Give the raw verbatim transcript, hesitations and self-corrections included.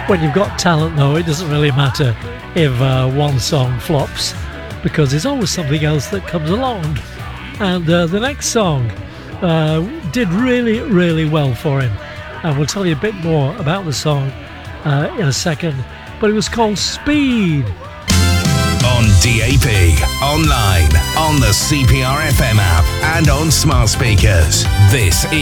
When you've got talent, though, it doesn't really matter if uh, one song flops, because there's always something else that comes along. And uh, the next song uh, did really, really well for him. And we'll tell you a bit more about the song uh, in a second. But it was called Speed. On D A B, online, on the C P R F M app, and on smart speakers. This is